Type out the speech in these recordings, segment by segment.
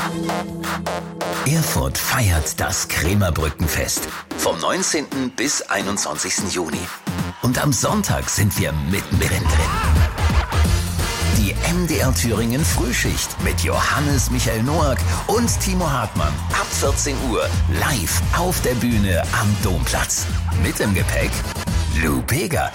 Erfurt feiert das Krämerbrückenfest vom 19. bis 21. Juni. Und am Sonntag sind wir mittendrin drin. Die MDR Thüringen Frühschicht mit Johannes Michael Noack und Timo Hartmann ab 14 Uhr live auf der Bühne am Domplatz. Mit im Gepäck Lou Bega.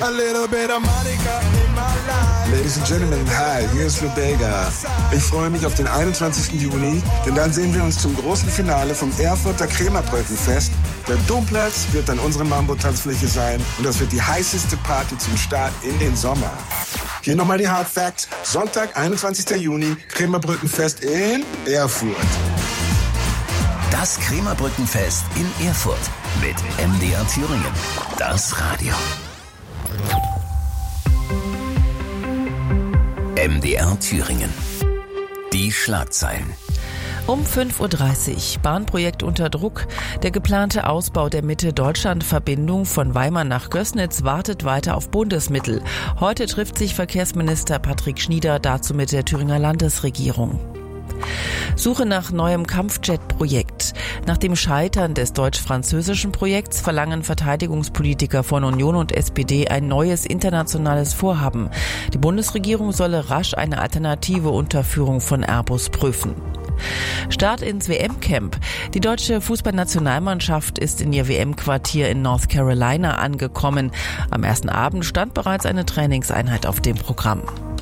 Ladies and Gentlemen, hi, hier ist Lou Bega. Ich freue mich auf den 21. Juni, denn dann sehen wir uns zum großen Finale vom Erfurter Krämerbrückenfest. Der Domplatz wird dann unsere Mambo-Tanzfläche sein und das wird die heißeste Party zum Start in den Sommer. Hier nochmal die Hard Facts. Sonntag, 21. Juni, Krämerbrückenfest in Erfurt. Das Krämerbrückenfest in Erfurt mit MDR Thüringen. Das Radio. MDR Thüringen. Die Schlagzeilen. Um 5.30 Uhr, Bahnprojekt unter Druck. Der geplante Ausbau der Mitte-Deutschland-Verbindung von Weimar nach Gößnitz wartet weiter auf Bundesmittel. Heute trifft sich Verkehrsminister Patrick Schnieder dazu mit der Thüringer Landesregierung. Suche nach neuem Kampfjet-Projekt. Nach dem Scheitern des deutsch-französischen Projekts verlangen Verteidigungspolitiker von Union und SPD ein neues internationales Vorhaben. Die Bundesregierung solle rasch eine alternative Unterführung von Airbus prüfen. Start ins WM-Camp. Die deutsche Fußballnationalmannschaft ist in ihr WM-Quartier in North Carolina angekommen. Am ersten Abend stand bereits eine Trainingseinheit auf dem Programm.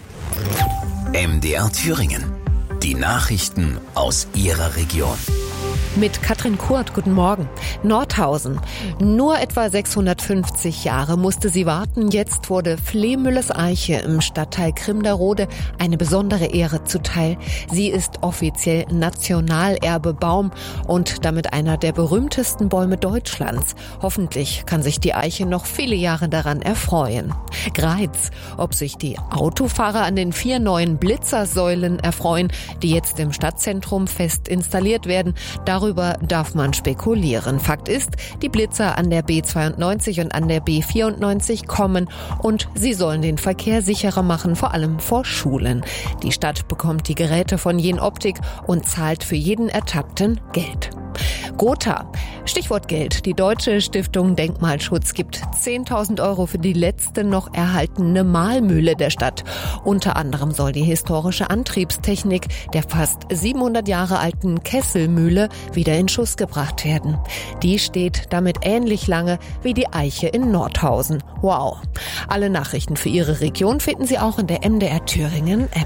MDR Thüringen. Die Nachrichten aus Ihrer Region. Mit Katrin Kurt, guten Morgen. Nordhausen. Nur etwa 650 Jahre musste sie warten. Jetzt wurde Flehmülles Eiche im Stadtteil Grimderode eine besondere Ehre zuteil. Sie ist offiziell Nationalerbe-Baum und damit einer der berühmtesten Bäume Deutschlands. Hoffentlich kann sich die Eiche noch viele Jahre daran erfreuen. Greiz. Ob sich die Autofahrer an den 4 neuen Blitzersäulen erfreuen, die jetzt im Stadtzentrum fest installiert werden, darüber darf man spekulieren. Fakt ist, die Blitzer an der B92 und an der B94 kommen und sie sollen den Verkehr sicherer machen, vor allem vor Schulen. Die Stadt bekommt die Geräte von Jenoptik und zahlt für jeden Ertappten Geld. Gotha. Stichwort Geld. Die Deutsche Stiftung Denkmalschutz gibt 10.000 € für die letzte noch erhaltene Mahlmühle der Stadt. Unter anderem soll die historische Antriebstechnik der fast 700 Jahre alten Kesselmühle wieder in Schuss gebracht werden. Die steht damit ähnlich lange wie die Eiche in Nordhausen. Wow. Alle Nachrichten für Ihre Region finden Sie auch in der MDR Thüringen App.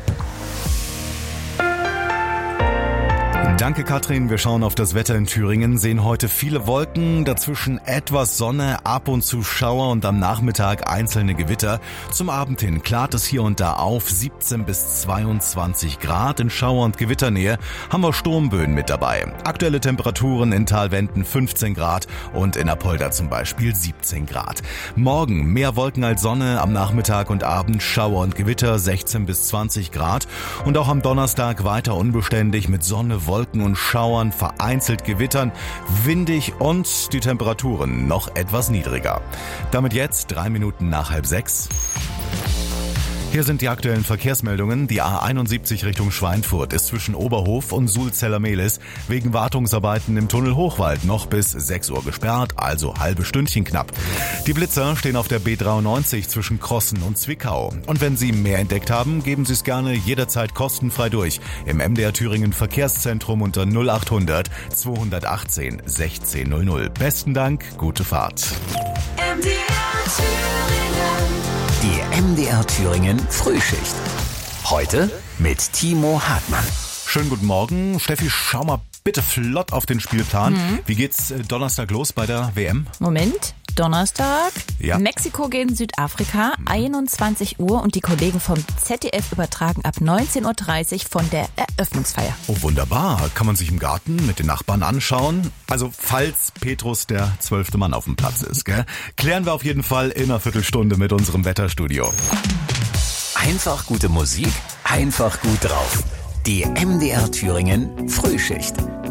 Danke, Katrin. Wir schauen auf das Wetter in Thüringen, sehen heute viele Wolken, dazwischen etwas Sonne, ab und zu Schauer und am Nachmittag einzelne Gewitter. Zum Abend hin klart es hier und da auf, 17 bis 22 Grad. In Schauer- und Gewitternähe haben wir Sturmböen mit dabei. Aktuelle Temperaturen in Talwenden 15 Grad und in Apolda zum Beispiel 17 Grad. Morgen mehr Wolken als Sonne, am Nachmittag und Abend Schauer und Gewitter 16 bis 20 Grad. Und auch am Donnerstag weiter unbeständig mit Sonne, Wolken und Schauern, vereinzelt Gewittern, windig und die Temperaturen noch etwas niedriger. Damit jetzt 3 Minuten nach 5:30. Hier sind die aktuellen Verkehrsmeldungen. Die A71 Richtung Schweinfurt ist zwischen Oberhof und Sulzeller-Mehlis wegen Wartungsarbeiten im Tunnel Hochwald noch bis 6 Uhr gesperrt, also halbe Stündchen knapp. Die Blitzer stehen auf der B93 zwischen Krossen und Zwickau. Und wenn Sie mehr entdeckt haben, geben Sie es gerne jederzeit kostenfrei durch im MDR Thüringen Verkehrszentrum unter 0800 218 1600. Besten Dank, gute Fahrt. MDR Thüringen. Die MDR Thüringen Frühschicht. Heute mit Timo Hartmann. Schönen guten Morgen. Steffi, schau mal bitte flott auf den Spielplan. Wie geht's Donnerstag los bei der WM? Moment, Donnerstag. Ja. Mexiko gegen Südafrika, 21 Uhr und die Kollegen vom ZDF übertragen ab 19.30 Uhr von der Eröffnungsfeier. Oh, wunderbar. Kann man sich im Garten mit den Nachbarn anschauen. Also, falls Petrus der 12. Mann auf dem Platz ist, gell? Klären wir auf jeden Fall in einer Viertelstunde mit unserem Wetterstudio. Einfach gute Musik, einfach gut drauf. Die MDR Thüringen Frühschicht.